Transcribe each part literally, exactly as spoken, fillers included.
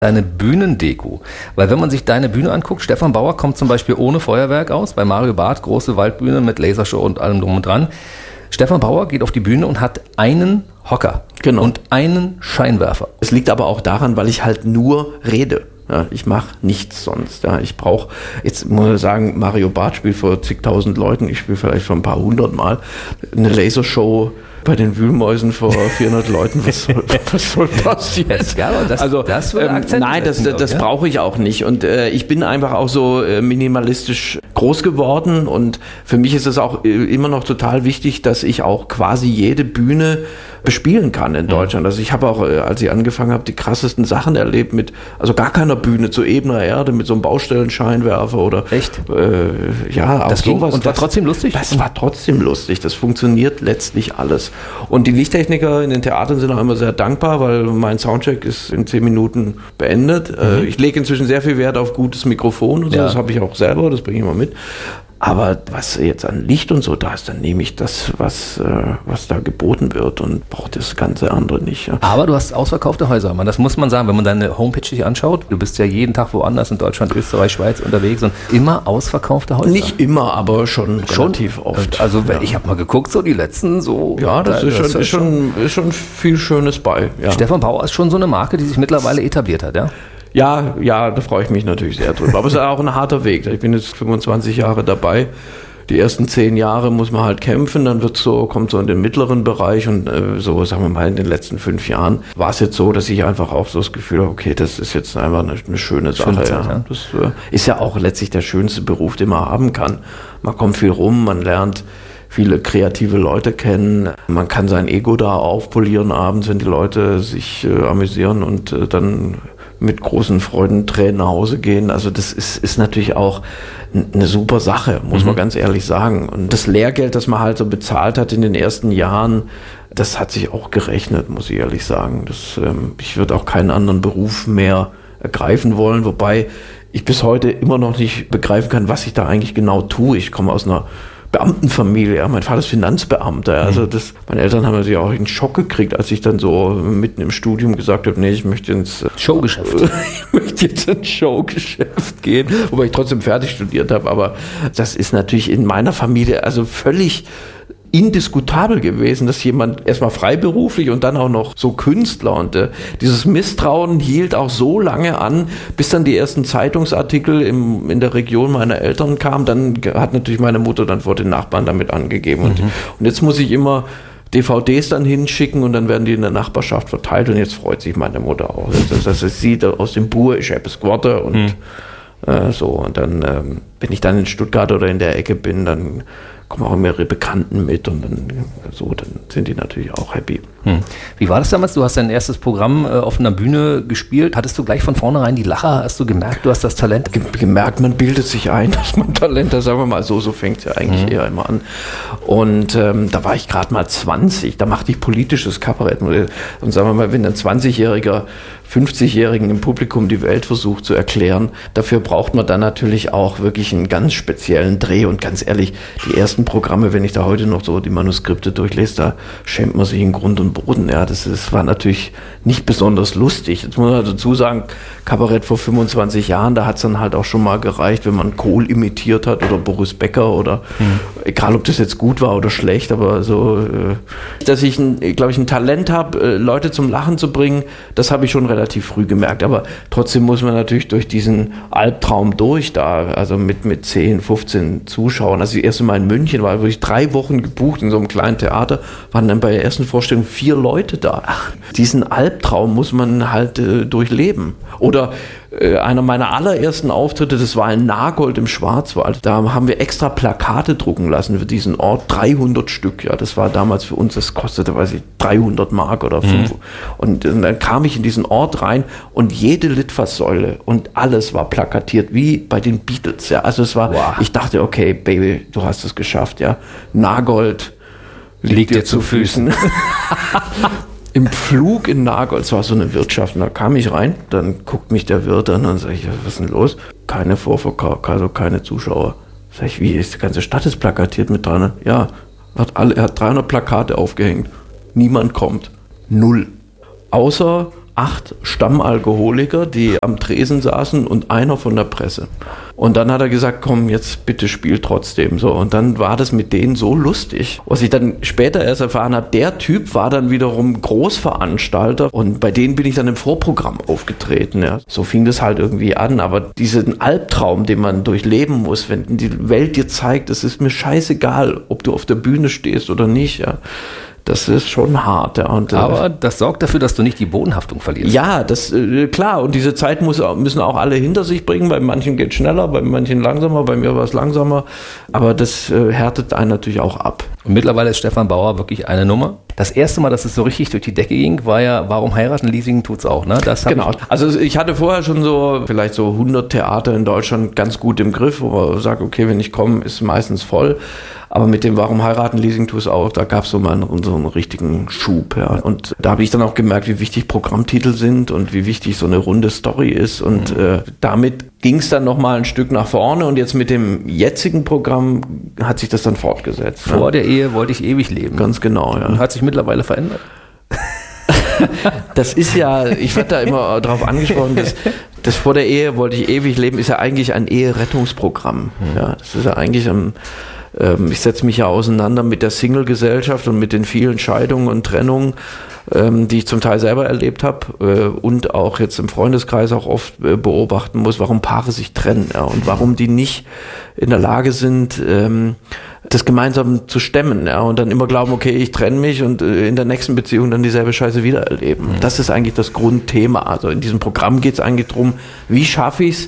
Deine Bühnendeko. Weil wenn man sich deine Bühne anguckt, Stefan Bauer kommt zum Beispiel ohne Feuerwerk aus, bei Mario Barth, große Waldbühne mit Lasershow und allem drum und dran. Stefan Bauer geht auf die Bühne und hat einen Hocker genau. und einen Scheinwerfer. Es liegt aber auch daran, weil ich halt nur rede. Ja, ich mache nichts sonst. Ja, ich brauche, jetzt muss ich sagen, Mario Barth spielt vor zigtausend Leuten, ich spiele vielleicht schon ein paar hundert Mal. Eine Lasershow bei den Wühlmäusen vor vierhundert Leuten, was soll, was soll passieren? Ja, das, also, das ähm, nein, das, das, das brauche ich auch nicht. Und äh, ich bin einfach auch so äh, minimalistisch groß geworden. Und für mich ist es auch äh, immer noch total wichtig, dass ich auch quasi jede Bühne bespielen kann in Deutschland. Also ich habe auch, äh, als ich angefangen habe, die krassesten Sachen erlebt mit, also gar keiner Bühne, zu ebener Erde, mit so einem Baustellenscheinwerfer oder... Echt? Äh, ja, auch das sowas. Ging und war das, trotzdem lustig? Das war trotzdem lustig. Das funktioniert letztlich alles. Und die Lichttechniker in den Theatern sind auch immer sehr dankbar, weil mein Soundcheck ist in zehn Minuten beendet. Mhm. Ich lege inzwischen sehr viel Wert auf gutes Mikrofon und so. Ja. Das habe ich auch selber, das bringe ich immer mit. Aber was jetzt an Licht und so da ist, dann nehme ich das, was, äh, was da geboten wird und brauche das ganze andere nicht. Ja. Aber du hast ausverkaufte Häuser, man. Das muss man sagen, wenn man deine Homepage sich anschaut. Du bist ja jeden Tag woanders in Deutschland, Österreich, Schweiz unterwegs und immer ausverkaufte Häuser. Nicht immer, aber schon, schon relativ oft. Also ja. ich habe mal geguckt, so die letzten so. Ja, das, ist, das schon, ist, schon, ist schon viel Schönes bei. Ja. Stefan Bauer ist schon so eine Marke, die sich mittlerweile etabliert hat, ja? Ja, ja, da freue ich mich natürlich sehr drüber. Aber es ist auch ein harter Weg. Ich bin jetzt fünfundzwanzig Jahre dabei. Die ersten zehn Jahre muss man halt kämpfen, dann wird so, kommt so in den mittleren Bereich und äh, so, sagen wir mal, in den letzten fünf Jahren war es jetzt so, dass ich einfach auch so das Gefühl habe, okay, das ist jetzt einfach eine, eine schöne Sache. Schöne Zeit, ja. Ja. Das äh, ist ja auch letztlich der schönste Beruf, den man haben kann. Man kommt viel rum, man lernt viele kreative Leute kennen. Man kann sein Ego da aufpolieren abends, wenn die Leute sich äh, amüsieren und äh, dann mit großen Freudentränen nach Hause gehen. Also das ist, ist natürlich auch eine super Sache, muss mhm. man ganz ehrlich sagen. Und das Lehrgeld, das man halt so bezahlt hat in den ersten Jahren, das hat sich auch gerechnet, muss ich ehrlich sagen. Das, ähm, ich würde auch keinen anderen Beruf mehr ergreifen wollen, wobei ich bis heute immer noch nicht begreifen kann, was ich da eigentlich genau tue. Ich komme aus einer Beamtenfamilie, ja. Mein Vater ist Finanzbeamter, also das, meine Eltern haben natürlich auch einen Schock gekriegt, als ich dann so mitten im Studium gesagt habe, nee, ich möchte ins Showgeschäft. ich möchte jetzt ins Showgeschäft gehen, wobei ich trotzdem fertig studiert habe, aber das ist natürlich in meiner Familie also völlig indiskutabel gewesen, dass jemand erstmal freiberuflich und dann auch noch so Künstler und äh, dieses Misstrauen hielt auch so lange an, bis dann die ersten Zeitungsartikel im, in der Region meiner Eltern kamen. Dann hat natürlich meine Mutter dann vor den Nachbarn damit angegeben. Mhm. Und, und jetzt muss ich immer D V Ds dann hinschicken und dann werden die in der Nachbarschaft verteilt und jetzt freut sich meine Mutter auch. Das, das, das sieht aus dem Bur, ich habe es Quarter und mhm. äh, so. Und dann, ähm, wenn ich dann in Stuttgart oder in der Ecke bin, dann kommen auch mehrere Bekannten mit und dann so, dann sind die natürlich auch happy. Hm. Wie war das damals? Du hast dein erstes Programm äh, auf einer Bühne gespielt. Hattest du gleich von vornherein die Lacher? Hast du gemerkt, du hast das Talent? Ge- gemerkt, man bildet sich ein, dass man Talent hat, sagen wir mal so, so fängt es ja eigentlich mhm. eher immer an. Und ähm, da war ich gerade mal zwanzig, da machte ich politisches Kabarett. Und sagen wir mal, wenn ein zwanzigjähriger fünfzigjährigen im Publikum die Welt versucht zu erklären. Dafür braucht man dann natürlich auch wirklich einen ganz speziellen Dreh. Und ganz ehrlich, die ersten Programme, wenn ich da heute noch so die Manuskripte durchlese, da schämt man sich in Grund und Boden. Ja, das, das war natürlich nicht besonders lustig. Jetzt muss man dazu sagen, Kabarett vor fünfundzwanzig Jahren, da hat es dann halt auch schon mal gereicht, wenn man Kohl imitiert hat oder Boris Becker oder mhm. egal, ob das jetzt gut war oder schlecht, aber so, äh, dass ich, glaube ich, ein Talent habe, äh, Leute zum Lachen zu bringen, das habe ich schon relativ früh gemerkt, aber trotzdem muss man natürlich durch diesen Albtraum durch da, also mit, mit zehn, fünfzehn Zuschauern. Also die erste Mal in München war wirklich drei Wochen gebucht in so einem kleinen Theater, waren dann bei der ersten Vorstellung vier Leute da. Ach, diesen Albtraum muss man halt äh, durchleben. Oder äh, einer meiner allerersten Auftritte, das war in Nagold im Schwarzwald. Da haben wir extra Plakate drucken lassen für diesen Ort, dreihundert Stück. Ja, das war damals für uns, das kostete, weiß ich, dreihundert Mark oder fünf. Mhm. Und, und dann kam ich in diesen Ort rein und jede Litfaßsäule und alles war plakatiert, wie bei den Beatles. Ja, also es war, wow. Ich dachte, okay, Baby, du hast es geschafft. Ja, Nagold liegt, liegt dir zu Füßen. Im Flug in Nagold, es war so eine Wirtschaft, und da kam ich rein, dann guckt mich der Wirt an und sage ich, was ist denn los? Keine Vorverkauf, also keine Zuschauer. Sag ich, wie, ist die ganze Stadt ist plakatiert mit dreihundert? Ja, hat alle, er hat dreihundert Plakate aufgehängt. Niemand kommt. Null. Außer acht Stammalkoholiker, die am Tresen saßen und einer von der Presse. Und dann hat er gesagt, komm, jetzt bitte spiel trotzdem. So, und dann war das mit denen so lustig. Was ich dann später erst erfahren habe, der Typ war dann wiederum Großveranstalter und bei denen bin ich dann im Vorprogramm aufgetreten. Ja. So fing das halt irgendwie an. Aber diesen Albtraum, den man durchleben muss, wenn die Welt dir zeigt, es ist mir scheißegal, ob du auf der Bühne stehst oder nicht, ja. Das ist schon hart. Ja. Und, aber das sorgt dafür, dass du nicht die Bodenhaftung verlierst. Ja, das äh, klar. Und diese Zeit muss, müssen auch alle hinter sich bringen. Bei manchen geht es schneller, bei manchen langsamer, bei mir war es langsamer. Aber das äh, härtet einen natürlich auch ab. Und mittlerweile ist Stefan Bauer wirklich eine Nummer. Das erste Mal, dass es so richtig durch die Decke ging, war ja, warum heiraten, Leasing tut's auch, ne? Das genau. Ich also ich hatte vorher schon so, vielleicht so hundert Theater in Deutschland ganz gut im Griff, wo man sagt, okay, wenn ich komme, ist meistens voll. Aber mit dem Warum heiraten, Leasing tut's auch, da gab's so mal einen, so einen richtigen Schub, ja. Und da habe ich dann auch gemerkt, wie wichtig Programmtitel sind und wie wichtig so eine runde Story ist. Und mhm. äh, damit ging es dann nochmal ein Stück nach vorne und jetzt mit dem jetzigen Programm hat sich das dann fortgesetzt. Vor ja. der Ehe wollte ich ewig leben. Ganz genau, ja. Und hat sich mittlerweile verändert. Das ist ja, ich werde da immer drauf angesprochen, dass das vor der Ehe wollte ich ewig leben, ist ja eigentlich ein Eherettungsprogramm. Mhm. Ja, das ist ja eigentlich ein Ich setze mich ja auseinander mit der Single-Gesellschaft und mit den vielen Scheidungen und Trennungen, die ich zum Teil selber erlebt habe und auch jetzt im Freundeskreis auch oft beobachten muss, warum Paare sich trennen, ja, und warum die nicht in der Lage sind, das gemeinsam zu stemmen, ja, und dann immer glauben, okay, ich trenne mich und in der nächsten Beziehung dann dieselbe Scheiße wieder erleben. Mhm. Das ist eigentlich das Grundthema. Also in diesem Programm geht es eigentlich darum, wie schaffe ich es,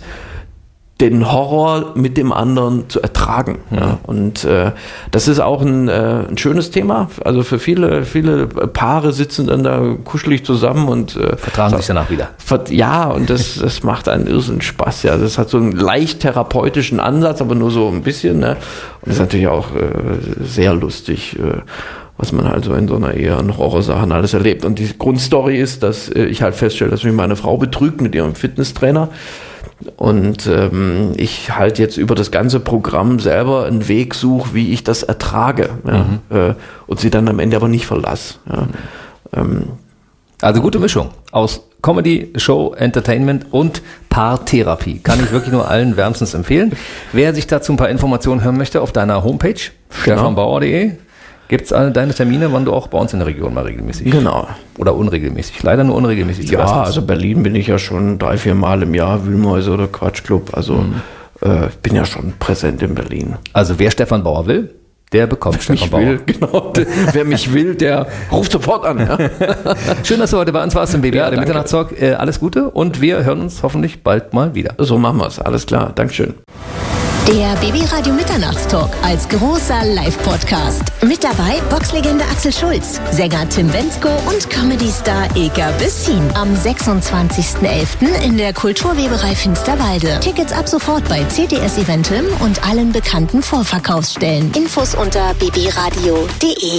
den Horror mit dem anderen zu ertragen. Ja. Ja. Und äh, das ist auch ein, äh, ein schönes Thema. Also für viele, viele Paare sitzen dann da kuschelig zusammen und äh, vertragen sich danach wieder. Ja, und das, das macht einen irrsinnigen Spaß. Ja. Das hat so einen leicht therapeutischen Ansatz, aber nur so ein bisschen. Ne? Und das ist natürlich auch äh, sehr lustig, äh, was man halt so in so einer Ehe an Horrorsachen alles erlebt. Und die Grundstory ist, dass äh, ich halt feststelle, dass mich meine Frau betrügt mit ihrem Fitnesstrainer. Und ähm, ich halt jetzt über das ganze Programm selber einen Weg suche, wie ich das ertrage. Ja, mhm. äh, und sie dann am Ende aber nicht verlasse. Ja. Mhm. Ähm, also gute Mischung aus Comedy, Show, Entertainment und Paartherapie. Kann ich wirklich nur allen wärmstens empfehlen. Wer sich dazu ein paar Informationen hören möchte, auf deiner Homepage, genau. stefan bauer punkt de. Gibt es deine Termine, wann du auch bei uns in der Region mal regelmäßig? Genau. Oder unregelmäßig? Leider nur unregelmäßig. Ja, also Berlin bin ich ja schon drei, vier Mal im Jahr, Wühlmäuse oder Quatschclub. Also mhm. äh, ich bin ja schon präsent in Berlin. Also wer Stefan Bauer will, der bekommt Stefan mich Bauer. Will, genau. Der, wer mich will, der ruft sofort an. Ja. Schön, dass du heute bei uns warst im B B A, ja, der Mitternachtstalk. Äh, alles Gute und wir hören uns hoffentlich bald mal wieder. So machen wir es. Alles klar. Dankeschön. Der B B Radio Mitternachtstalk als großer Live-Podcast. Mit dabei Boxlegende Axel Schulz, Sänger Tim Bendzko und Comedy-Star Ilka Bessin. Am sechsundzwanzigsten elften in der Kulturweberei Finsterwalde. Tickets ab sofort bei C T S Eventim und allen bekannten Vorverkaufsstellen. Infos unter b b radio punkt de.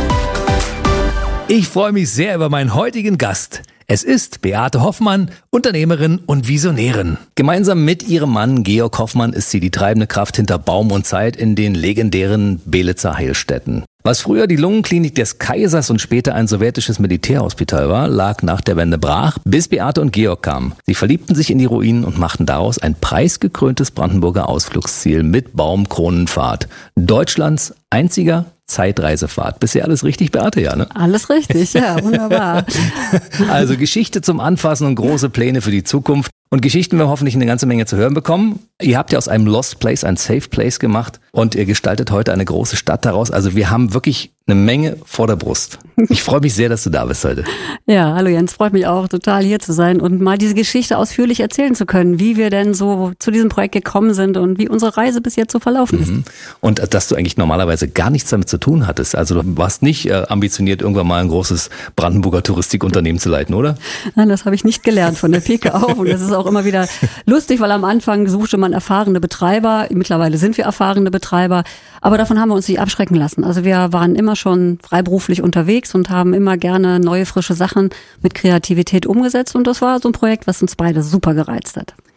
Ich freue mich sehr über meinen heutigen Gast. Es ist Beate Hoffmann, Unternehmerin und Visionärin. Gemeinsam mit ihrem Mann Georg Hoffmann ist sie die treibende Kraft hinter Baum und Zeit in den legendären Belitzer Heilstätten. Was früher die Lungenklinik des Kaisers und später ein sowjetisches Militärhospital war, lag nach der Wende brach, bis Beate und Georg kamen. Sie verliebten sich in die Ruinen und machten daraus ein preisgekröntes Brandenburger Ausflugsziel mit Baumkronenfahrt. Deutschlands einziger Zeitreisefahrt. Bisher alles richtig, Beate, ja, ne? Alles richtig, ja, wunderbar. Also Geschichte zum Anfassen und große Pläne für die Zukunft. Und Geschichten wir hoffentlich eine ganze Menge zu hören bekommen. Ihr habt ja aus einem Lost Place ein Safe Place gemacht und ihr gestaltet heute eine große Stadt daraus. Also wir haben wirklich eine Menge vor der Brust. Ich freue mich sehr, dass du da bist heute. Ja, hallo Jens, freut mich auch total hier zu sein und mal diese Geschichte ausführlich erzählen zu können, wie wir denn so zu diesem Projekt gekommen sind und wie unsere Reise bis jetzt so verlaufen ist. Mhm. Und dass du eigentlich normalerweise gar nichts damit zu tun hattest. Also du warst nicht äh, ambitioniert, irgendwann mal ein großes Brandenburger Touristikunternehmen zu leiten, oder? Nein, das habe ich nicht gelernt von der Pike auf und das ist auch immer wieder lustig, weil am Anfang suchte man erfahrene Betreiber. Mittlerweile sind wir erfahrene Betreiber, aber davon haben wir uns nicht abschrecken lassen. Also wir waren immer schon freiberuflich unterwegs und haben immer gerne neue, frische Sachen mit Kreativität umgesetzt und das war so ein Projekt, was uns beide super gereizt hat.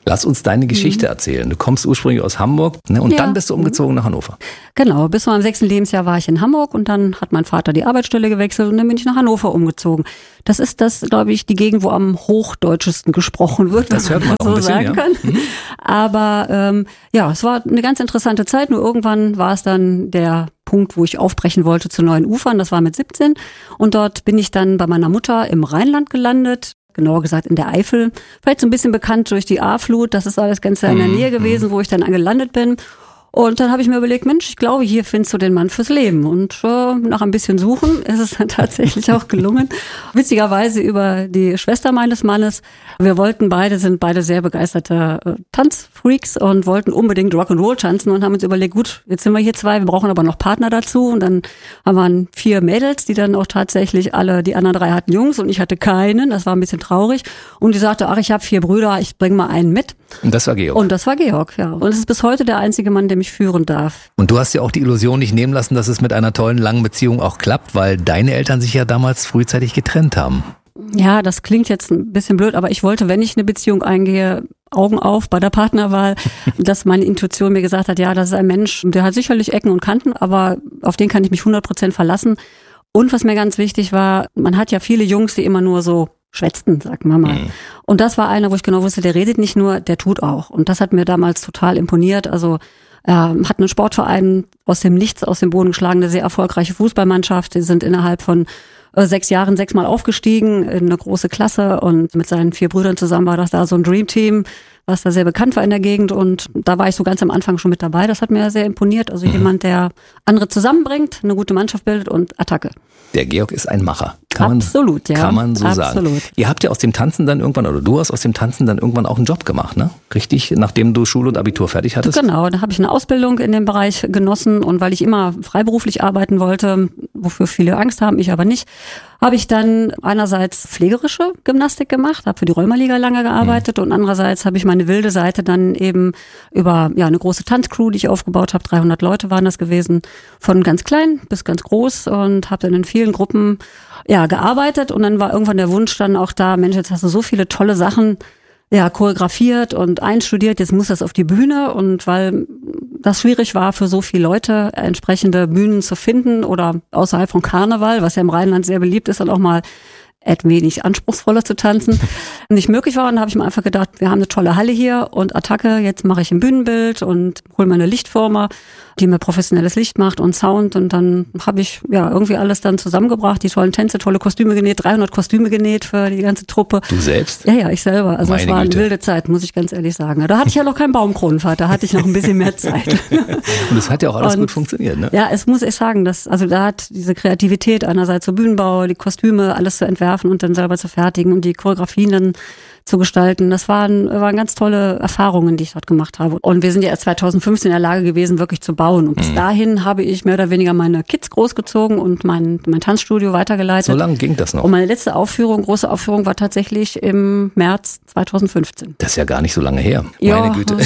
Lass uns deine Geschichte mhm. erzählen. Du kommst ursprünglich aus Hamburg, ne, und ja. dann bist du umgezogen nach Hannover. Genau, bis zu meinem sechsten Lebensjahr war ich in Hamburg und dann hat mein Vater die Arbeitsstelle gewechselt und dann bin ich nach Hannover umgezogen. Das ist das, glaube ich, die Gegend, wo am hochdeutschesten gesprochen wird, das wenn hört man man auch so ein bisschen, sagen ja. kann. Mhm. Aber ähm, ja, es war eine ganz interessante Zeit, nur irgendwann war es dann der Punkt, wo ich aufbrechen wollte zu neuen Ufern, das war mit siebzehn und dort bin ich dann bei meiner Mutter im Rheinland gelandet. Genauer gesagt in der Eifel, vielleicht so ein bisschen bekannt durch die A-Flut, das ist alles ganz in der Nähe gewesen, wo ich dann angelandet bin. Und dann habe ich mir überlegt, Mensch, ich glaube, hier findest du den Mann fürs Leben. Und äh, nach ein bisschen Suchen ist es dann tatsächlich auch gelungen. Witzigerweise über die Schwester meines Mannes. Wir wollten beide, sind beide sehr begeisterte äh, Tanzfreaks und wollten unbedingt Rock'n'Roll tanzen und haben uns überlegt, gut, jetzt sind wir hier zwei, wir brauchen aber noch Partner dazu. Und dann haben wir vier Mädels, die dann auch tatsächlich alle, die anderen drei hatten Jungs und ich hatte keinen. Das war ein bisschen traurig. Und die sagte, ach, ich habe vier Brüder, ich bringe mal einen mit. Und das war Georg. Und das war Georg, ja. Und es ist bis heute der einzige Mann, der mich führen darf. Und du hast ja auch die Illusion nicht nehmen lassen, dass es mit einer tollen, langen Beziehung auch klappt, weil deine Eltern sich ja damals frühzeitig getrennt haben. Ja, das klingt jetzt ein bisschen blöd, aber ich wollte, wenn ich eine Beziehung eingehe, Augen auf bei der Partnerwahl, dass meine Intuition mir gesagt hat, ja, das ist ein Mensch, der hat sicherlich Ecken und Kanten, aber auf den kann ich mich hundert Prozent verlassen. Und was mir ganz wichtig war, man hat ja viele Jungs, die immer nur so schwätzten, sagt Mama. Mhm. Und das war einer, wo ich genau wusste, der redet nicht nur, der tut auch. Und das hat mir damals total imponiert. Also er hat einen Sportverein aus dem Nichts, aus dem Boden geschlagen, eine sehr erfolgreiche Fußballmannschaft. Die sind innerhalb von äh, sechs Jahren sechsmal aufgestiegen in eine große Klasse und mit seinen vier Brüdern zusammen war das da so ein Dreamteam, was da sehr bekannt war in der Gegend. Und da war ich so ganz am Anfang schon mit dabei. Das hat mir sehr imponiert. Also mhm. jemand, der andere zusammenbringt, eine gute Mannschaft bildet und Attacke. Der Georg ist ein Macher. Kann Absolut, man, ja. Kann man so Absolut. sagen. Ihr habt ja aus dem Tanzen dann irgendwann, oder du hast aus dem Tanzen dann irgendwann auch einen Job gemacht, ne? Richtig, nachdem du Schule und Abitur fertig hattest? Genau, da habe ich eine Ausbildung in dem Bereich genossen und weil ich immer freiberuflich arbeiten wollte, wofür viele Angst haben, ich aber nicht, habe ich dann einerseits pflegerische Gymnastik gemacht, habe für die Rheumaliga lange gearbeitet mhm. und andererseits habe ich meine wilde Seite dann eben über ja eine große Tanzcrew, die ich aufgebaut habe, dreihundert Leute waren das gewesen, von ganz klein bis ganz groß und habe dann in vielen Gruppen ja gearbeitet und dann war irgendwann der Wunsch dann auch da, Mensch, jetzt hast du so viele tolle Sachen ja choreografiert und einstudiert, jetzt muss das auf die Bühne und weil das schwierig war für so viele Leute, entsprechende Bühnen zu finden oder außerhalb von Karneval, was ja im Rheinland sehr beliebt ist, dann auch mal etwas wenig anspruchsvoller zu tanzen, nicht möglich war. Und dann habe ich mir einfach gedacht, wir haben eine tolle Halle hier und Attacke, jetzt mache ich ein Bühnenbild und hole mir eine Lichtformer, die mir professionelles Licht macht und Sound und dann habe ich ja irgendwie alles dann zusammengebracht, die tollen Tänze, tolle Kostüme genäht, dreihundert Kostüme genäht für die ganze Truppe. Du selbst? Ja, ja, ich selber. Also es war eine Güte. wilde Zeit, muss ich ganz ehrlich sagen. Da hatte ich ja noch keinen Baumkronenvater, da hatte ich noch ein bisschen mehr Zeit. Und es hat ja auch alles und, gut funktioniert, ne? Ja, es muss ich sagen, dass also da hat diese Kreativität einerseits so Bühnenbau, die Kostüme, alles zu entwerfen und dann selber zu fertigen und die Choreografien dann zu gestalten. Das waren, waren ganz tolle Erfahrungen, die ich dort gemacht habe. Und wir sind ja erst zweitausendfünfzehn in der Lage gewesen, wirklich zu bauen. Und bis mhm. dahin habe ich mehr oder weniger meine Kids großgezogen und mein, mein Tanzstudio weitergeleitet. So lange ging das noch? Und meine letzte Aufführung, große Aufführung, war tatsächlich im März zweitausendfünfzehn. Das ist ja gar nicht so lange her. Ja. Meine Güte.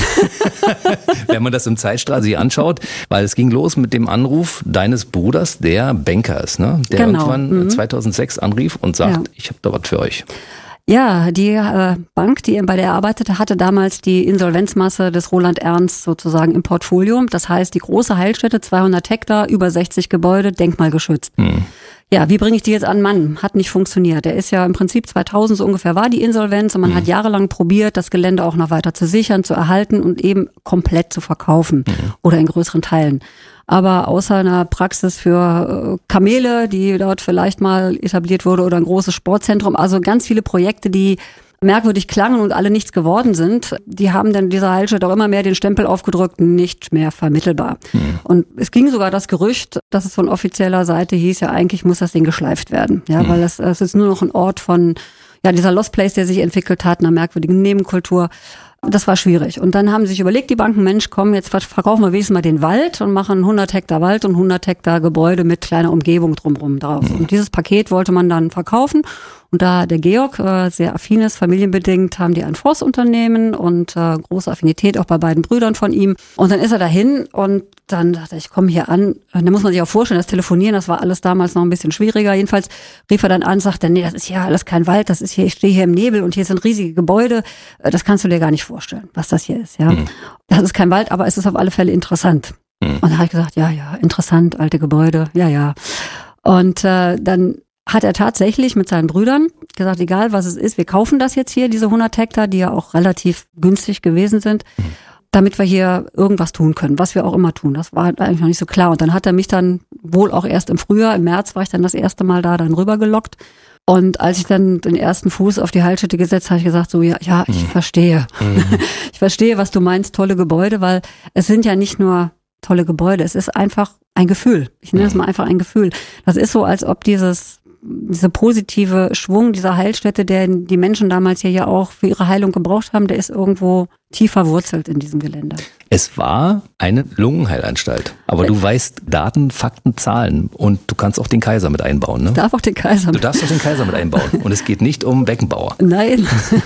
Wenn man das im Zeitstrahl sich anschaut, weil es ging los mit dem Anruf deines Bruders, der Banker ist, ne? Der genau. irgendwann mhm. zweitausendsechs anrief und sagt, ja. ich habe da was für euch. Ja, die äh, Bank, die bei der er arbeitete, hatte damals die Insolvenzmasse des Roland Ernst sozusagen im Portfolio. Das heißt, die große Heilstätte, zweihundert Hektar, über sechzig Gebäude, denkmalgeschützt. Hm. Ja, wie bringe ich die jetzt an Mann? Hat nicht funktioniert. Der ist ja im Prinzip zweitausend so ungefähr war die Insolvenz und man hm. hat jahrelang probiert, das Gelände auch noch weiter zu sichern, zu erhalten und eben komplett zu verkaufen hm. oder in größeren Teilen. Aber außer einer Praxis für Kamele, die dort vielleicht mal etabliert wurde oder ein großes Sportzentrum, also ganz viele Projekte, die merkwürdig klangen und alle nichts geworden sind, die haben dann dieser Heilstätte auch immer mehr den Stempel aufgedrückt, nicht mehr vermittelbar. Mhm. Und es ging sogar das Gerücht, dass es von offizieller Seite hieß, ja eigentlich muss das Ding geschleift werden, ja, mhm. weil das, das ist nur noch ein Ort von ja dieser Lost Place, der sich entwickelt hat, einer merkwürdigen Nebenkultur. Das war schwierig. Und dann haben sie sich überlegt, die Banken, Mensch, komm, jetzt verkaufen wir wenigstens mal den Wald und machen hundert Hektar Wald und hundert Hektar Gebäude mit kleiner Umgebung drumherum drauf. Mhm. Und dieses Paket wollte man dann verkaufen. Und da der Georg äh, sehr affin ist, familienbedingt, haben die ein Forstunternehmen und äh, große Affinität auch bei beiden Brüdern von ihm. Und dann ist er dahin und dann dachte ich, komm hier an. Und da muss man sich auch vorstellen, das Telefonieren, das war alles damals noch ein bisschen schwieriger. Jedenfalls rief er dann an, sagte, nee, das ist ja alles kein Wald, das ist hier, ich stehe hier im Nebel und hier sind riesige Gebäude. Das kannst du dir gar nicht vorstellen, was das hier ist. Ja, mhm. Das ist kein Wald, aber es ist auf alle Fälle interessant. Mhm. Und da habe ich gesagt, ja, ja, interessant, alte Gebäude, ja, ja. Und äh, dann hat er tatsächlich mit seinen Brüdern gesagt, egal was es ist, wir kaufen das jetzt hier, diese hundert Hektar, die ja auch relativ günstig gewesen sind, mhm. damit wir hier irgendwas tun können, was wir auch immer tun. Das war eigentlich noch nicht so klar. Und dann hat er mich dann wohl auch erst im Frühjahr, im März war ich dann das erste Mal da, dann rübergelockt. Und als ich dann den ersten Fuß auf die Heilstätte gesetzt habe, habe ich gesagt, so ja, ja, ich mhm. verstehe. Mhm. Ich verstehe, was du meinst, tolle Gebäude, weil es sind ja nicht nur tolle Gebäude, es ist einfach ein Gefühl. Ich nenne es mal einfach ein Gefühl. Das ist so, als ob dieses diese positive Schwung dieser Heilstätte, der die Menschen damals hier ja auch für ihre Heilung gebraucht haben, der ist irgendwo tief verwurzelt in diesem Gelände. Es war eine Lungenheilanstalt, aber du weißt Daten, Fakten, Zahlen und du kannst auch den Kaiser mit einbauen, ne? Ich darf auch den Kaiser mit. Du darfst auch den Kaiser mit einbauen und es geht nicht um Beckenbauer. Nein.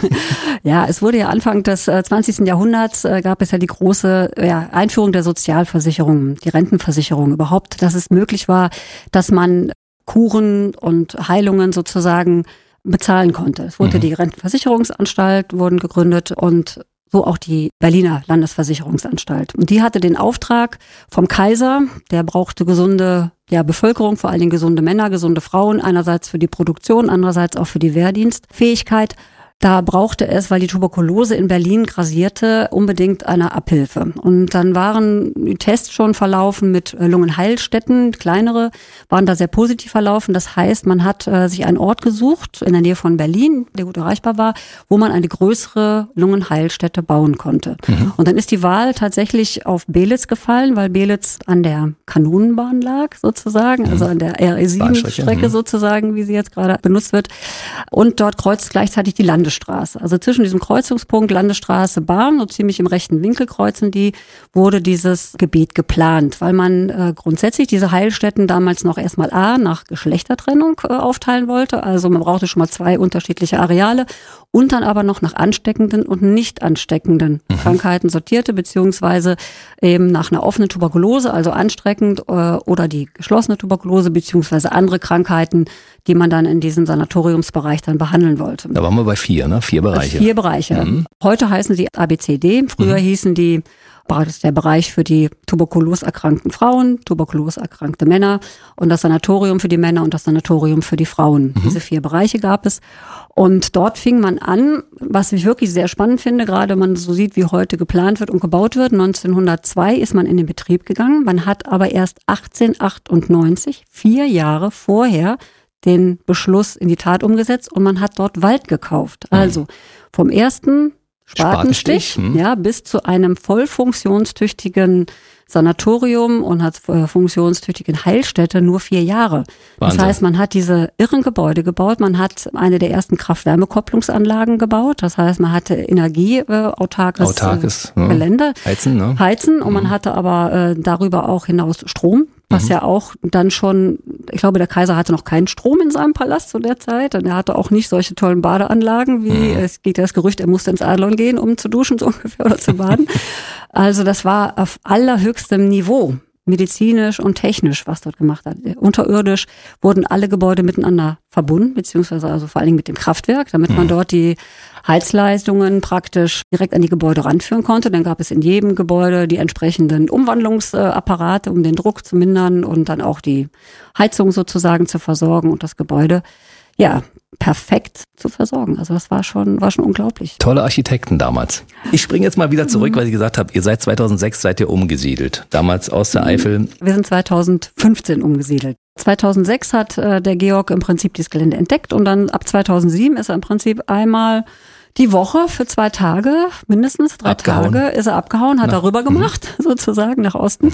Ja, es wurde ja Anfang des zwanzigsten Jahrhunderts äh, gab es ja die große ja, Einführung der Sozialversicherung, die Rentenversicherung überhaupt, dass es möglich war, dass man Kuren und Heilungen sozusagen bezahlen konnte. Es wurde mhm. die Rentenversicherungsanstalt wurden gegründet und so auch die Berliner Landesversicherungsanstalt. Und die hatte den Auftrag vom Kaiser, der brauchte gesunde ja, Bevölkerung, vor allen Dingen gesunde Männer, gesunde Frauen, einerseits für die Produktion, andererseits auch für die Wehrdienstfähigkeit. Da brauchte es, weil die Tuberkulose in Berlin grassierte, unbedingt eine Abhilfe. Und dann waren die Tests schon verlaufen mit Lungenheilstätten, kleinere, waren da sehr positiv verlaufen. Das heißt, man hat äh, sich einen Ort gesucht in der Nähe von Berlin, der gut erreichbar war, wo man eine größere Lungenheilstätte bauen konnte. Mhm. Und dann ist die Wahl tatsächlich auf Belitz gefallen, weil Belitz an der Kanonenbahn lag sozusagen, mhm. also an der R E sieben Strecke mhm. sozusagen, wie sie jetzt gerade benutzt wird. Und dort kreuzt gleichzeitig die Landesstraße. Also zwischen diesem Kreuzungspunkt Landesstraße, Bahn, so ziemlich im rechten Winkel kreuzen die, wurde dieses Gebiet geplant, weil man äh, grundsätzlich diese Heilstätten damals noch erstmal A, nach Geschlechtertrennung äh, aufteilen wollte. Also man brauchte schon mal zwei unterschiedliche Areale und dann aber noch nach ansteckenden und nicht ansteckenden mhm. Krankheiten sortierte, beziehungsweise eben nach einer offenen Tuberkulose, also ansteckend äh, oder die geschlossene Tuberkulose, beziehungsweise andere Krankheiten, die man dann in diesem Sanatoriumsbereich dann behandeln wollte. Da waren wir bei vier, ne? Vier Bereiche. Vier Bereiche. Mhm. Heute heißen sie A B C D. Früher mhm. hießen die, das ist der Bereich für die tuberkuloserkrankten Frauen, tuberkuloserkrankte Männer und das Sanatorium für die Männer und das Sanatorium für die Frauen. Mhm. Diese vier Bereiche gab es. Und dort fing man an, was ich wirklich sehr spannend finde, gerade wenn man so sieht, wie heute geplant wird und gebaut wird. neunzehnhundertzwei ist man in den Betrieb gegangen. Man hat aber erst achtzehnhundertachtundneunzig, vier Jahre vorher, den Beschluss in die Tat umgesetzt und man hat dort Wald gekauft. Also vom ersten Spatenstich, Spatenstich ja, bis zu einem voll funktionstüchtigen Sanatorium und hat äh, funktionstüchtigen Heilstätte nur vier Jahre. Wahnsinn. Das heißt, man hat diese irren Gebäude gebaut, man hat eine der ersten Kraft-Wärme-Kopplungsanlagen gebaut, das heißt, man hatte energieautarkes Autarkes, äh, Gelände, ja. Heizen, ne? Heizen und mhm. man hatte aber äh, darüber auch hinaus Strom. Was mhm. ja auch dann schon, ich glaube, der Kaiser hatte noch keinen Strom in seinem Palast zu der Zeit und er hatte auch nicht solche tollen Badeanlagen, wie mhm. es geht ja das Gerücht, er musste ins Adlon gehen, um zu duschen so ungefähr oder zu baden. Also das war auf allerhöchstem Niveau, medizinisch und technisch, was dort gemacht hat. Unterirdisch wurden alle Gebäude miteinander verbunden, beziehungsweise also vor allen Dingen mit dem Kraftwerk, damit mhm. man dort die Heizleistungen praktisch direkt an die Gebäude ranführen konnte. Dann gab es in jedem Gebäude die entsprechenden Umwandlungsapparate, um den Druck zu mindern und dann auch die Heizung sozusagen zu versorgen und das Gebäude, ja, perfekt zu versorgen. Also das war schon, war schon unglaublich. Tolle Architekten damals. Ich springe jetzt mal wieder zurück, weil ich gesagt habe, ihr seid zweitausendsechs, seid ihr umgesiedelt. Damals aus der Eifel. Wir sind zweitausendfünfzehn umgesiedelt. zweitausendsechs hat äh, der Georg im Prinzip dieses Gelände entdeckt und dann ab zweitausendsieben ist er im Prinzip einmal die Woche für zwei Tage, mindestens drei abgehauen. Tage, ist er abgehauen, hat Na. er rüber gemacht, mhm. sozusagen nach Osten. Mhm.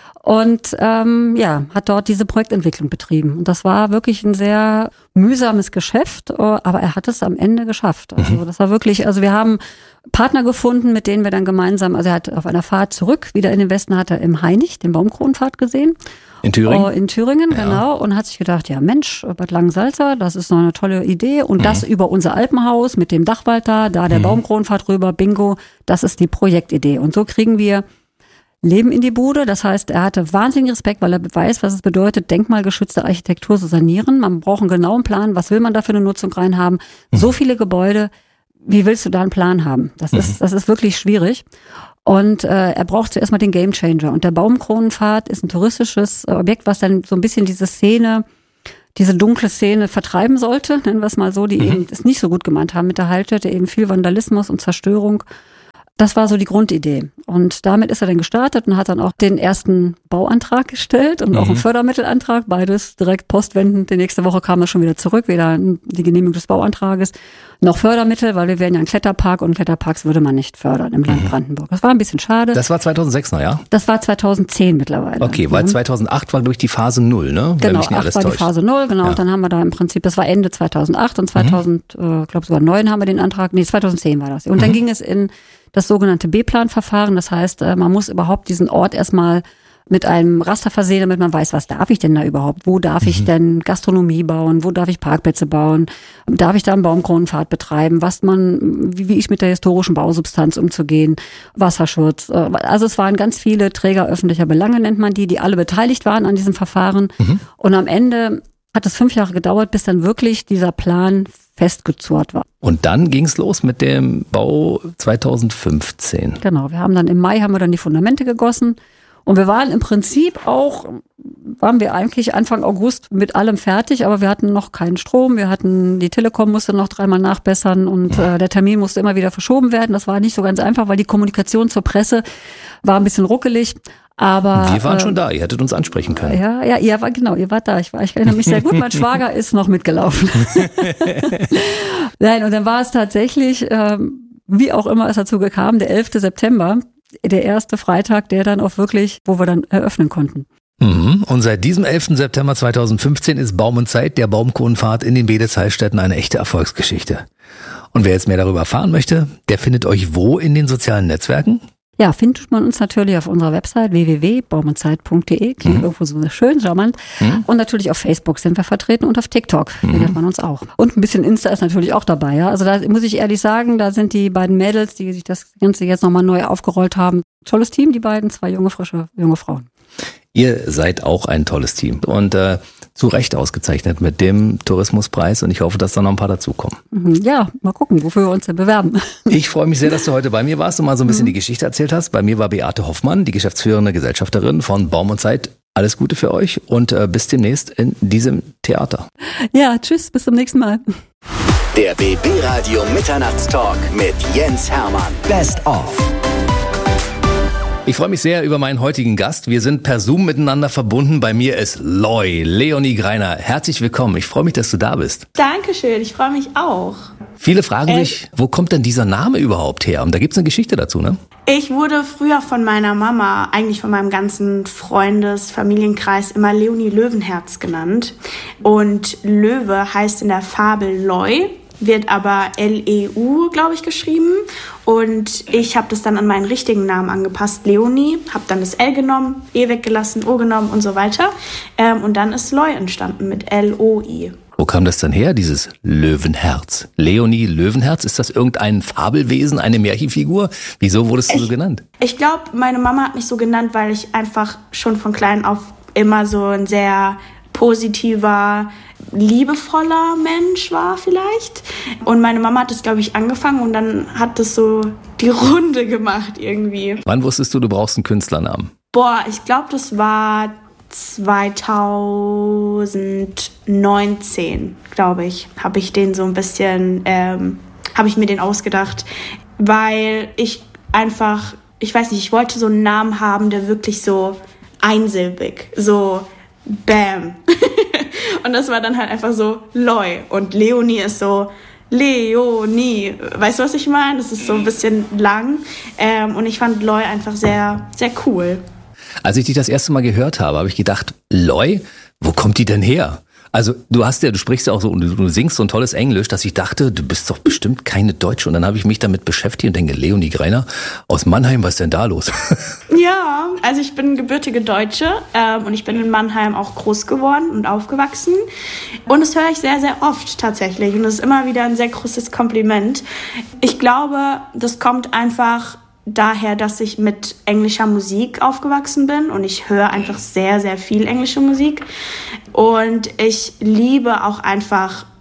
Und ähm, ja, hat dort diese Projektentwicklung betrieben. Und das war wirklich ein sehr mühsames Geschäft, aber er hat es am Ende geschafft. Also mhm. das war wirklich, also wir haben Partner gefunden, mit denen wir dann gemeinsam, also er hat auf einer Fahrt zurück, wieder in den Westen, hat er im Hainich den Baumkronenpfad gesehen. In Thüringen? Oh, in Thüringen, ja. Genau. Und hat sich gedacht, ja Mensch, Bad Langensalza, das ist noch eine tolle Idee. Und mhm. das über unser Alpenhaus mit dem Dachwald da, da der mhm. Baumkronenpfad rüber, bingo, das ist die Projektidee. Und so kriegen wir Leben in die Bude. Das heißt, er hatte wahnsinnigen Respekt, weil er weiß, was es bedeutet, denkmalgeschützte Architektur zu sanieren. Man braucht einen genauen Plan, was will man da für eine Nutzung reinhaben. Mhm. So viele Gebäude, wie willst du da einen Plan haben? Das mhm. ist, das ist wirklich schwierig. Und äh, er braucht zuerst mal den Gamechanger. Und der Baumkronenpfad ist ein touristisches Objekt, was dann so ein bisschen diese Szene, diese dunkle Szene vertreiben sollte, nennen wir es mal so, die mhm. eben es nicht so gut gemeint haben mit der Heilstätte, eben viel Vandalismus und Zerstörung. Das war so die Grundidee. Und damit ist er dann gestartet und hat dann auch den ersten Bauantrag gestellt und mhm. auch einen Fördermittelantrag, beides direkt postwendend. Die nächste Woche kam er schon wieder zurück, weder die Genehmigung des Bauantrages noch Fördermittel, weil wir wären ja ein Kletterpark und Kletterparks würde man nicht fördern im Land mhm. Brandenburg. Das war ein bisschen schade. Das war zweitausendsechs noch, ja? Das war zweitauszehn mittlerweile. Okay, weil zweitausendacht war durch die Phase null, ne? Genau, acht war täuscht. die Phase null, genau. Ja. Und dann haben wir da im Prinzip, das war Ende zweitausendacht und zweitausend, mhm. äh, glaube sogar neun haben wir den Antrag, nee, zweitausendzehn war das. Und mhm. dann ging es in das sogenannte B-Plan-Verfahren. Das heißt, man muss überhaupt diesen Ort erstmal mit einem Raster versehen, damit man weiß, was darf ich denn da überhaupt? Wo darf mhm. ich denn Gastronomie bauen? Wo darf ich Parkplätze bauen? Darf ich da einen Baumkronenpfad betreiben? Was man, wie, wie ich mit der historischen Bausubstanz umzugehen? Wasserschutz. Also es waren ganz viele Träger öffentlicher Belange, nennt man die, die alle beteiligt waren an diesem Verfahren. Mhm. Und am Ende hat es fünf Jahre gedauert, bis dann wirklich dieser Plan festgezurrt war. Und dann ging es los mit dem Bau zweitausendfünfzehn. Genau, wir haben dann im Mai haben wir dann die Fundamente gegossen und wir waren im Prinzip auch, waren wir eigentlich Anfang August mit allem fertig, aber wir hatten noch keinen Strom, wir hatten, die Telekom musste noch dreimal nachbessern und äh, der Termin musste immer wieder verschoben werden. Das war nicht so ganz einfach, weil die Kommunikation zur Presse war ein bisschen ruckelig. Aber wir waren äh, schon da, ihr hättet uns ansprechen können. Ja, ja, ihr war genau, ihr wart da. Ich, war, ich erinnere mich sehr gut, mein Schwager ist noch mitgelaufen. Nein, und dann war es tatsächlich, ähm, wie auch immer es dazu kam, der elfte September, der erste Freitag, der dann auch wirklich, wo wir dann eröffnen konnten. Mhm. Und seit diesem elften September zweitausendfünfzehn ist Baum und Zeit, der Baumkronenpfad in den Bedes-Heilstätten, eine echte Erfolgsgeschichte. Und wer jetzt mehr darüber erfahren möchte, der findet euch wo in den sozialen Netzwerken? Ja, findet man uns natürlich auf unserer Website w w w punkt baum und zeit punkt d e. Klingt mhm. irgendwo so schön, charmant. Mhm. Und natürlich auf Facebook sind wir vertreten und auf TikTok findet mhm. man uns auch. Und ein bisschen Insta ist natürlich auch dabei. Ja. Also da muss ich ehrlich sagen, da sind die beiden Mädels, die sich das Ganze jetzt nochmal neu aufgerollt haben. Tolles Team, die beiden, zwei junge, frische, junge Frauen. Ihr seid auch ein tolles Team und äh, zu Recht ausgezeichnet mit dem Tourismuspreis und ich hoffe, dass da noch ein paar dazukommen. Ja, mal gucken, wofür wir uns denn bewerben. Ich freue mich sehr, dass du heute bei mir warst und mal so ein bisschen mhm. die Geschichte erzählt hast. Bei mir war Beate Hoffmann, die geschäftsführende Gesellschafterin von Baum und Zeit. Alles Gute für euch und äh, bis demnächst in diesem Theater. Ja, tschüss, bis zum nächsten Mal. Der B B Radio Mitternachtstalk mit Jens Hermann. Best of. Ich freue mich sehr über meinen heutigen Gast. Wir sind per Zoom miteinander verbunden. Bei mir ist Loy, Leonie Greiner. Herzlich willkommen. Ich freue mich, dass du da bist. Dankeschön, ich freue mich auch. Viele fragen äh, sich, wo kommt denn dieser Name überhaupt her? Und da gibt's eine Geschichte dazu, ne? Ich wurde früher von meiner Mama, eigentlich von meinem ganzen Freundes-, Familienkreis immer Leonie Löwenherz genannt. Und Löwe heißt in der Fabel Loy, wird aber L E U, glaube ich, geschrieben. Und ich habe das dann an meinen richtigen Namen angepasst, Leonie, habe dann das L genommen, E weggelassen, O genommen und so weiter. Ähm, und dann ist Loy entstanden mit L O I. Wo kam das dann her, dieses Löwenherz? Leonie Löwenherz, ist das irgendein Fabelwesen, eine Märchenfigur? Wieso wurdest du so genannt? Ich glaube, meine Mama hat mich so genannt, weil ich einfach schon von klein auf immer so ein sehr positiver, liebevoller Mensch war vielleicht. Und meine Mama hat das, glaube ich, angefangen und dann hat das so die Runde gemacht irgendwie. Wann wusstest du, du brauchst einen Künstlernamen? Boah, ich glaube, das war zweitausendneunzehn, glaube ich, habe ich den so ein bisschen, ähm, habe ich mir den ausgedacht, weil ich einfach, ich weiß nicht, ich wollte so einen Namen haben, der wirklich so einsilbig, so Bam. Und das war dann halt einfach so Loy. Und Leonie ist so Leonie. Weißt du, was ich meine? Das ist so ein bisschen lang. Ähm, und ich fand Loy einfach sehr, sehr cool. Als ich dich das erste Mal gehört habe, habe ich gedacht, Loy, wo kommt die denn her? Also du hast ja, du sprichst ja auch so und du singst so ein tolles Englisch, dass ich dachte, du bist doch bestimmt keine Deutsche. Und dann habe ich mich damit beschäftigt und denke, Leonie Greiner aus Mannheim, was ist denn da los? Ja, also ich bin gebürtige Deutsche ähm, und ich bin in Mannheim auch groß geworden und aufgewachsen. Und das höre ich sehr, sehr oft tatsächlich. Und das ist immer wieder ein sehr großes Kompliment. Ich glaube, das kommt einfach daher, dass ich mit englischer Musik aufgewachsen bin und ich höre einfach sehr, sehr viel englische Musik und ich liebe auch einfach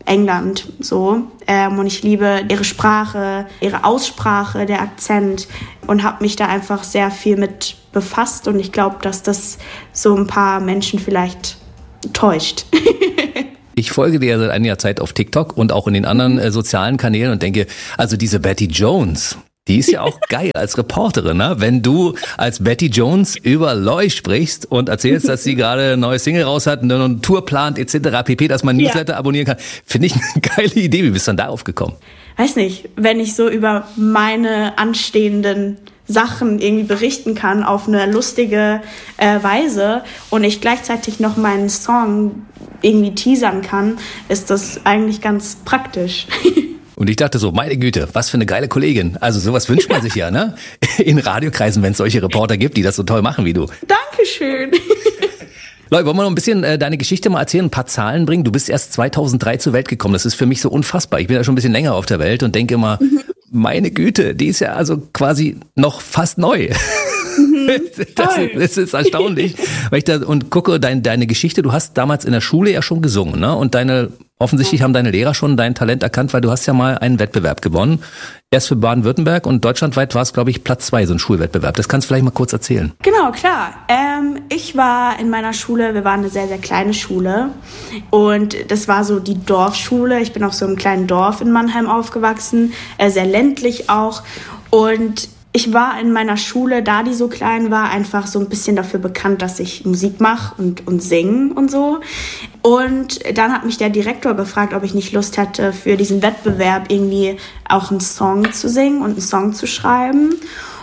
England so. Ähm, und ich liebe ihre Sprache, ihre Aussprache, der Akzent und habe mich da einfach sehr viel mit befasst. Und ich glaube, dass das so ein paar Menschen vielleicht täuscht. Ich folge dir ja seit einiger Zeit auf TikTok und auch in den anderen äh, sozialen Kanälen und denke, also diese Betty Jones, die ist ja auch geil als Reporterin, ne? Wenn du als Betty Jones über Loy sprichst und erzählst, dass sie gerade eine neue Single raus hat, eine Tour plant et cetera pp, dass man Newsletter ja. abonnieren kann, finde ich eine geile Idee. Wie bist du dann darauf gekommen? Weiß nicht, wenn ich so über meine anstehenden Sachen irgendwie berichten kann auf eine lustige äh, Weise und ich gleichzeitig noch meinen Song irgendwie teasern kann, ist das eigentlich ganz praktisch. Und ich dachte so, meine Güte, was für eine geile Kollegin. Also sowas wünscht man sich ja, ne? In Radiokreisen, wenn es solche Reporter gibt, die das so toll machen wie du. Dankeschön. Leute, wollen wir noch ein bisschen äh, deine Geschichte mal erzählen, ein paar Zahlen bringen? Du bist erst zweitausenddrei zur Welt gekommen. Das ist für mich so unfassbar. Ich bin ja schon ein bisschen länger auf der Welt und denke immer, mhm. meine Güte, die ist ja also quasi noch fast neu. Mhm, das, ist, das ist erstaunlich. Weil ich da und gucke dein, deine Geschichte, du hast damals in der Schule ja schon gesungen, ne? Und deine offensichtlich ja. haben deine Lehrer schon dein Talent erkannt, weil du hast ja mal einen Wettbewerb gewonnen. Erst für Baden-Württemberg und deutschlandweit war es, glaube ich, Platz zwei, so ein Schulwettbewerb. Das kannst du vielleicht mal kurz erzählen. Genau, klar. Ähm, ich war in meiner Schule, wir waren eine sehr, sehr kleine Schule und das war so die Dorfschule. Ich bin auf so einem kleinen Dorf in Mannheim aufgewachsen, äh, sehr ländlich auch und ich war in meiner Schule, da die so klein war, einfach so ein bisschen dafür bekannt, dass ich Musik mache und, und singe und so. Und dann hat mich der Direktor gefragt, ob ich nicht Lust hätte, für diesen Wettbewerb irgendwie auch einen Song zu singen und einen Song zu schreiben.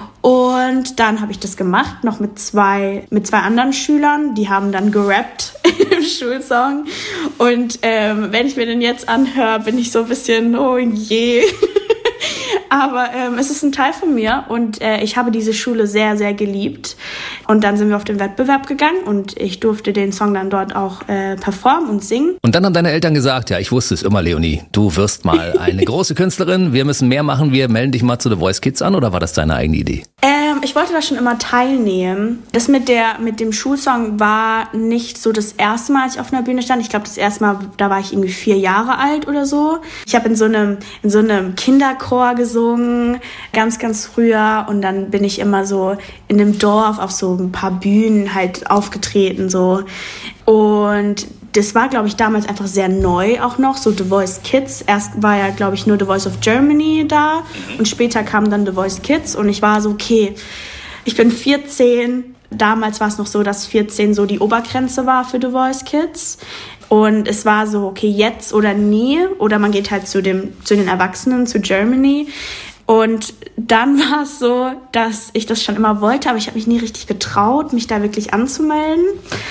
Und dann habe ich das gemacht, noch mit zwei, mit zwei anderen Schülern. Die haben dann gerappt im Schulsong. Und ähm, wenn ich mir den jetzt anhöre, bin ich so ein bisschen, oh je. Aber ähm, es ist ein Teil von mir und äh, ich habe diese Schule sehr, sehr geliebt. Und dann sind wir auf den Wettbewerb gegangen und ich durfte den Song dann dort auch äh, performen und singen. Und dann haben deine Eltern gesagt, ja, ich wusste es immer, Leonie, du wirst mal eine große Künstlerin, wir müssen mehr machen, wir melden dich mal zu The Voice Kids an, oder war das deine eigene Idee? Ähm, ich wollte da schon immer teilnehmen. Das mit der mit dem Schulsong war nicht so das erste Mal, als ich auf einer Bühne stand. Ich glaube, das erste Mal, da war ich irgendwie vier Jahre alt oder so. Ich habe in so einem in so einem Kinderchor gesungen, ganz, ganz früher. Und dann bin ich immer so in dem Dorf auf so ein paar Bühnen halt aufgetreten so. Und das war, glaube ich, damals einfach sehr neu auch noch, so The Voice Kids. Erst war ja, glaube ich, nur The Voice of Germany da und später kam dann The Voice Kids und ich war so, okay, ich bin vierzehn. Damals war es noch so, dass vierzehn so die Obergrenze war für The Voice Kids. Und es war so, okay, jetzt oder nie. Oder man geht halt zu, dem, zu den Erwachsenen, zu Germany. Und dann war es so, dass ich das schon immer wollte, aber ich habe mich nie richtig getraut, mich da wirklich anzumelden.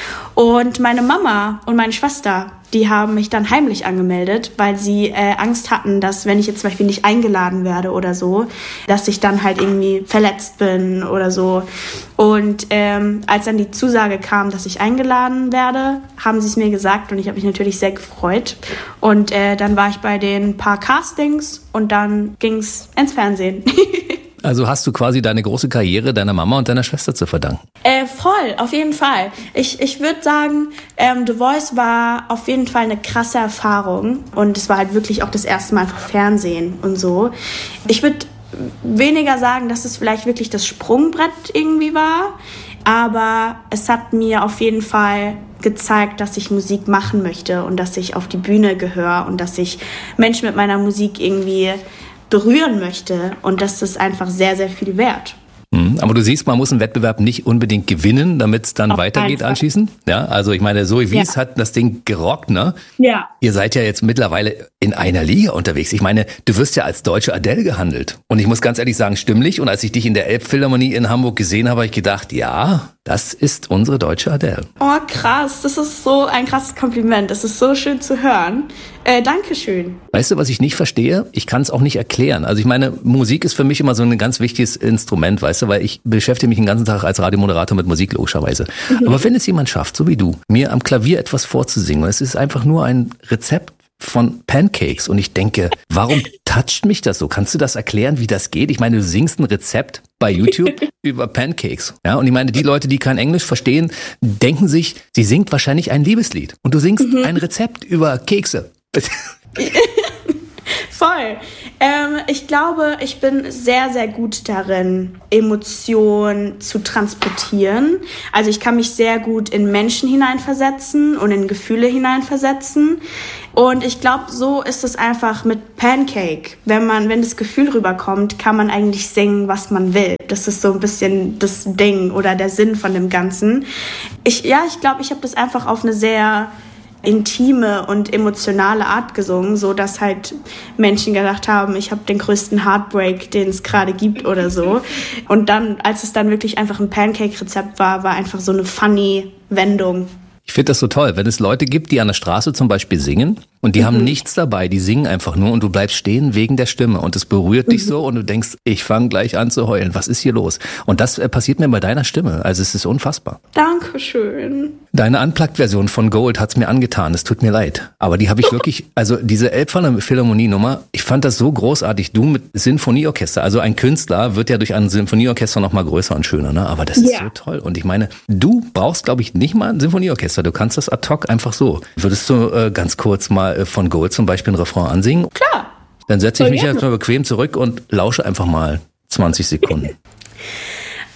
Und meine Mama und meine Schwester, die haben mich dann heimlich angemeldet, weil sie äh, Angst hatten, dass wenn ich jetzt zum Beispiel nicht eingeladen werde oder so, dass ich dann halt irgendwie verletzt bin oder so. Und ähm, als dann die Zusage kam, dass ich eingeladen werde, haben sie es mir gesagt und ich habe mich natürlich sehr gefreut. Und äh, dann war ich bei den paar Castings und dann ging's ins Fernsehen. Also hast du quasi deine große Karriere deiner Mama und deiner Schwester zu verdanken? Äh, voll, auf jeden Fall. Ich, ich würde sagen, ähm, The Voice war auf jeden Fall eine krasse Erfahrung. Und es war halt wirklich auch das erste Mal für Fernsehen und so. Ich würde weniger sagen, dass es vielleicht wirklich das Sprungbrett irgendwie war. Aber es hat mir auf jeden Fall gezeigt, dass ich Musik machen möchte und dass ich auf die Bühne gehöre und dass ich Menschen mit meiner Musik irgendwie berühren möchte und das ist einfach sehr, sehr viel wert. Aber du siehst, man muss einen Wettbewerb nicht unbedingt gewinnen, damit es dann Auf weitergeht anschließend. Ja, also ich meine, Zoe Wies ja. hat das Ding gerockt, ne? Ja. Ihr seid ja jetzt mittlerweile in einer Liga unterwegs. Ich meine, du wirst ja als deutsche Adele gehandelt. Und ich muss ganz ehrlich sagen, stimmlich. Und als ich dich in der Elbphilharmonie in Hamburg gesehen habe, habe ich gedacht, ja, das ist unsere deutsche Adele. Oh, krass. Das ist so ein krasses Kompliment. Das ist so schön zu hören. Äh, Dankeschön. Weißt du, was ich nicht verstehe? Ich kann es auch nicht erklären. Also ich meine, Musik ist für mich immer so ein ganz wichtiges Instrument, weißt du, weil ich beschäftige mich den ganzen Tag als Radiomoderator mit Musik, logischerweise. Mhm. Aber wenn es jemand schafft, so wie du, mir am Klavier etwas vorzusingen, und es ist einfach nur ein Rezept von Pancakes und ich denke, warum toucht mich das so? Kannst du das erklären, wie das geht? Ich meine, du singst ein Rezept bei YouTube über Pancakes. Ja, und ich meine, die Leute, die kein Englisch verstehen, denken sich, sie singt wahrscheinlich ein Liebeslied und du singst mhm. ein Rezept über Kekse. Voll. Ähm, ich glaube, ich bin sehr, sehr gut darin, Emotionen zu transportieren. Also ich kann mich sehr gut in Menschen hineinversetzen und in Gefühle hineinversetzen. Und ich glaube, so ist es einfach mit Pancake. Wenn man, wenn das Gefühl rüberkommt, kann man eigentlich singen, was man will. Das ist so ein bisschen das Ding oder der Sinn von dem Ganzen. Ich, ja, ich glaube, ich habe das einfach auf eine sehr intime und emotionale Art gesungen, so dass halt Menschen gedacht haben, ich habe den größten Heartbreak, den es gerade gibt oder so. Und dann, als es dann wirklich einfach ein Pancake-Rezept war, war einfach so eine funny Wendung. Ich finde das so toll, wenn es Leute gibt, die an der Straße zum Beispiel singen und die mhm. haben nichts dabei, die singen einfach nur und du bleibst stehen wegen der Stimme und es berührt mhm. dich so und du denkst, ich fange gleich an zu heulen, was ist hier los? Und das äh, passiert mir bei deiner Stimme, also es ist unfassbar. Dankeschön. Deine Unplugged-Version von Gold hat's mir angetan, es tut mir leid. Aber die habe ich wirklich, also diese Elbphilharmonie Philharmonie-Nummer, ich fand das so großartig, du mit Sinfonieorchester, also ein Künstler wird ja durch ein Sinfonieorchester noch mal größer und schöner, ne? Aber das ist ja so toll und ich meine, du brauchst glaube ich nicht mal ein Sinfonieorchester, du kannst das ad hoc einfach so. Würdest du äh, ganz kurz mal äh, von Gold zum Beispiel ein Refrain ansingen? Klar. Dann setze ich mich jetzt mal bequem zurück und lausche einfach mal zwanzig Sekunden.